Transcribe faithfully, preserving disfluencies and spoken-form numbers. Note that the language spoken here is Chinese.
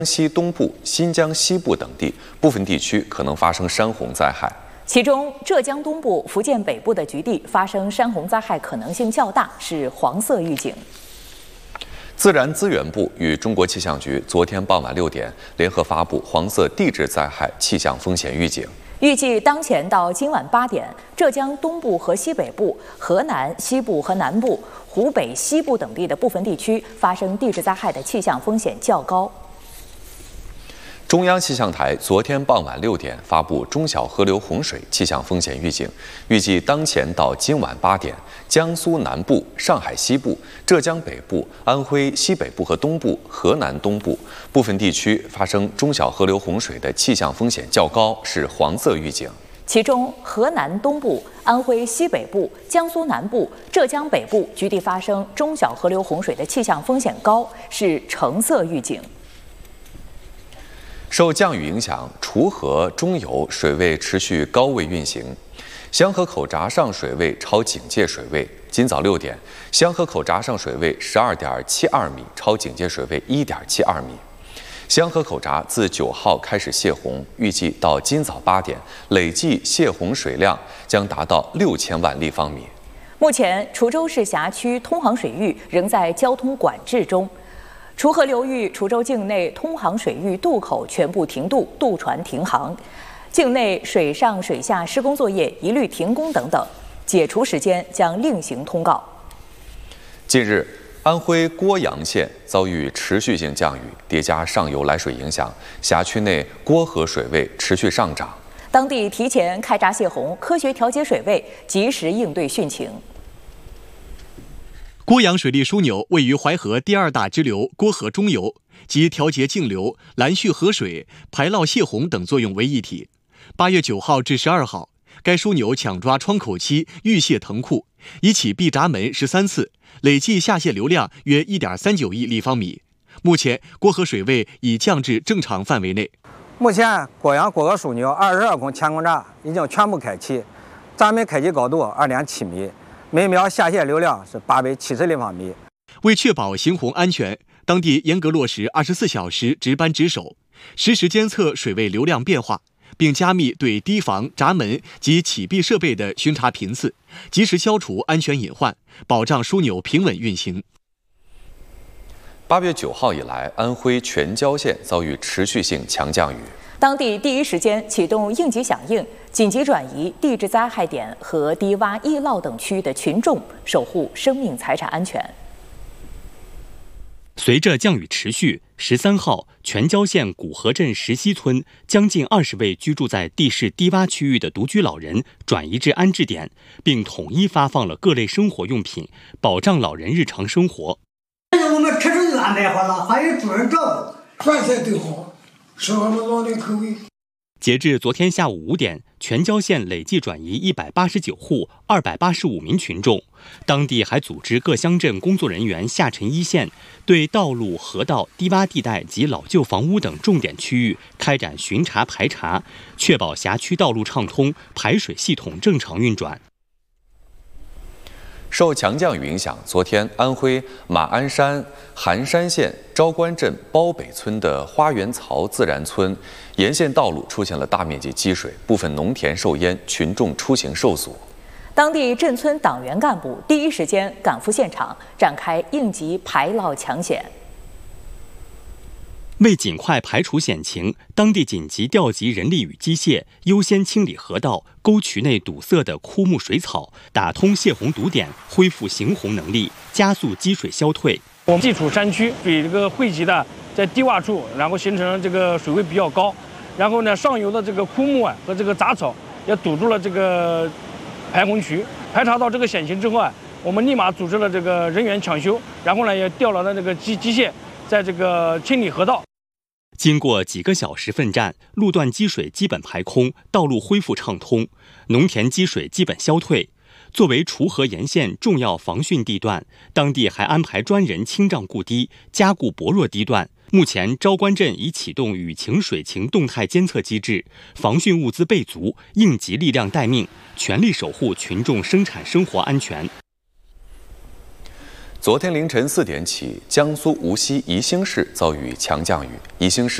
西东部、新疆西部等地部分地区可能发生山洪灾害， 其中浙江东部、福建北部的局地发生山洪灾害可能性较大，是黄色预警。 自然资源部与中国气象局昨天傍晚六点联合发布黄色地质灾害气象风险预警。 预计当前到今晚八点，浙江东部和西北部、河南西部和南部、湖北西部等地的部分地区发生地质灾害的气象风险较高。 中央气象台昨天傍晚六点发布中小河流洪水气象风险预警，预计当前到今晚八点，江苏南部、上海西部、浙江北部、安徽西北部和东部、河南东部部分地区发生中小河流洪水的气象风险较高，是黄色预警。 其中，河南东部、安徽西北部、江苏南部、浙江北部局地发生中小河流洪水的气象风险高，是橙色预警。 受降雨影响，滁河中游水位持续高位运行，香河口闸上水位超警戒水位。今早六点，香河口闸上水位十二点七二米，超警戒水位一点七二米。香河口闸自九号开始泄洪，预计到今早八点，累计泄洪水量将达到六千万立方米。 目前，滁州市辖区通航水域仍在交通管制中。滁河流域滁州境内通航水域渡口全部停渡，渡船停航，境内水上水下施工作业一律停工等等，解除时间将另行通告。 近日，安徽涡阳县遭遇持续性降雨，叠加上游来水影响，辖区内涡河水位持续上涨。 当地提前开闸泄洪，科学调节水位，及时应对汛情。 涡阳水利枢纽位于淮河第二大支流涡河中游，集调节径流、拦蓄河水、排涝泄洪等作用为一体。八月九号至十二号，该枢纽抢抓窗口期预泄腾库，已启闭闸门十三次，累计下泄流量约一点三九亿立方米。目前，涡河水位已降至正常范围内。 目前，涡阳涡河枢纽二十二孔前控闸已经全部开启，闸门开启高度二点七米。每秒下泄流量是八百七十立方米。 为确保行洪安全，当地严格落实二十四小时值班值守，实时监测水位流量变化，并加密对堤防、闸门及启闭设备的巡查频次，及时消除安全隐患，保障枢纽平稳运行。 八月九号以来，安徽全椒县遭遇持续性强降雨。 当地第一时间启动应急响应，紧急转移地质灾害点和低洼易涝等区域的群众，守护生命财产安全。 随着降雨持续，十三号，全椒县古河镇石溪村将近二十位居住在地势低洼区域的独居老人转移至安置点，并统一发放了各类生活用品，保障老人日常生活。 我们车上就安排好了，还有主人照顾，饭菜都好。是我们老的口味。 截至昨天下午五点，全椒县累计转移一百八十九户二百八十五名群众。当地还组织各乡镇工作人员下沉一线，对道路、河道、低洼地带及老旧房屋等重点区域开展巡查排查，确保辖区道路畅通，排水系统正常运转。 受强降雨影响，昨天安徽马鞍山寒山县昭关镇包北村的花园槽自然村沿线道路出现了大面积积水，部分农田受淹，群众出行受阻。 当地镇村党员干部第一时间赶赴现场，展开应急排涝抢险。 为尽快排除险情，当地紧急调集人力与机械，优先清理河道、沟渠内堵塞的枯木水草，打通泄洪堵点，恢复行洪能力，加速积水消退。 我们地处山区，水这个汇集的在低洼处，然后形成这个水位比较高，然后呢，上游的这个枯木啊和这个杂草也堵住了这个排洪渠。排查到这个险情之后啊，我们立马组织了这个人员抢修，然后呢也调来了这个机机械，在这个清理河道。 经过几个小时奋战，路段积水基本排空，道路恢复畅通，农田积水基本消退。作为滁河沿线重要防汛地段，当地还安排专人清障固堤，加固薄弱地段。目前，昭关镇已启动雨情水情动态监测机制，防汛物资备足，应急力量待命，全力守护群众生产生活安全。 昨天凌晨四点起，江苏无锡宜兴市遭遇强降雨，宜兴市